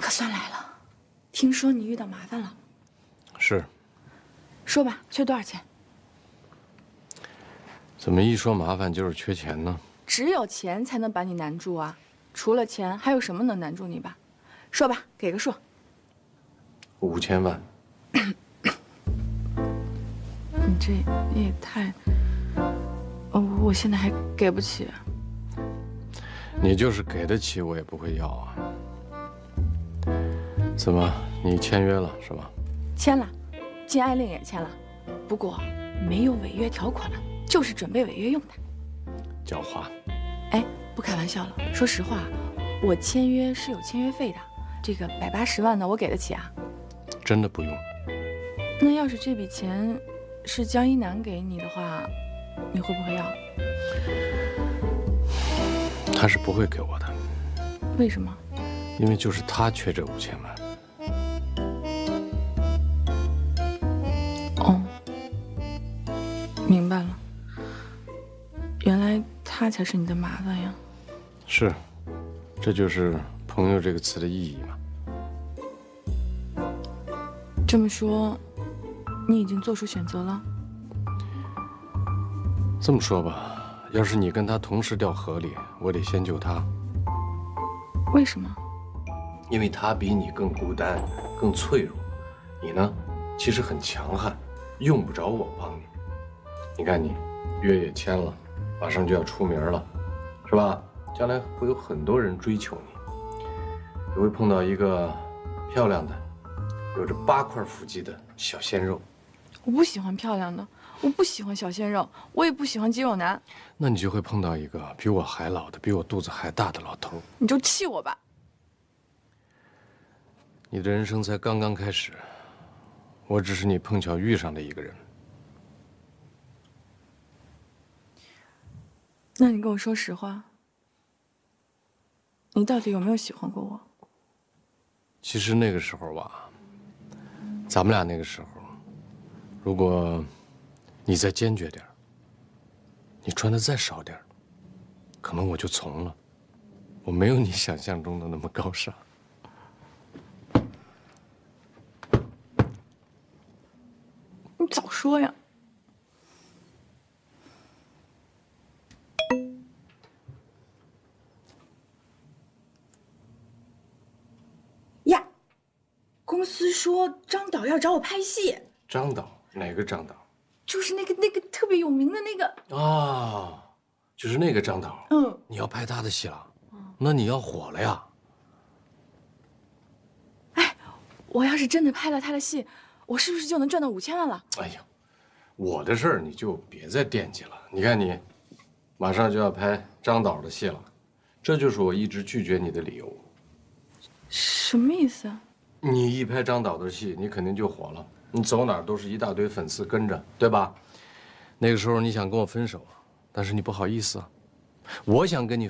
可算来了，听说你遇到麻烦了。 是。 说吧，缺多少钱？ 怎么一说麻烦就是缺钱呢？ 只有钱才能把你难住啊！除了钱，还有什么能难住你吧？说吧，给个数。 5000万。 你这也太……我现在还给不起。 你就是给得起，我也不会要啊。怎么，你签约了是吧？ 签了，禁爱令也签了，不过没有违约条款，就是准备违约用的。 狡猾。 哎，不开玩笑了，说实话，我签约是有签约费的，这个180万呢，我给得起啊。 真的不用。 那要是这笔钱是江一楠给你的话，你会不会要？ 他是不会给我的。 为什么？ 因为就是他缺这5000万。 哦，明白了，原来他才是你的麻烦呀。 是，这就是“朋友”这个词的意义嘛。 这么说，你已经做出选择了？ 这么说吧，要是你跟他同时掉河里，我得先救他。 为什么？ 因为他比你更孤单，更脆弱。你呢，其实很强悍，用不着我帮你。你看你，约也签了，马上就要出名了，是吧？将来会有很多人追求你，你会碰到一个漂亮的，有着8块腹肌的小鲜肉。 我不喜欢漂亮的，我不喜欢小鲜肉，我也不喜欢肌肉男。 那你就会碰到一个比我还老的、比我肚子还大的老头。 你就气我吧。 你的人生才刚刚开始，我只是你碰巧遇上的一个人。 那你跟我说实话，你到底有没有喜欢过我？ 其实那个时候吧，咱们俩那个时候，如果你再坚决点，你穿的再少点，可能我就从了。我没有你想象中的那么高尚。 你早说呀！呀，公司说张导要找我拍戏。 张导？哪个张导？ 就是那个特别有名的那个。 啊，就是那个张导。 嗯， 你要拍他的戏了？那你要火了呀！ 哎，我要是真的拍了他的戏，我是不是就能赚到5000万了？ 哎呀，我的事儿你就别再惦记了。你看你，马上就要拍张导的戏了，这就是我一直拒绝你的理由。 什么意思啊？ 你一拍张导的戏，你肯定就火了，你走哪儿都是一大堆粉丝跟着，对吧？那个时候你想跟我分手，但是你不好意思啊。我想跟你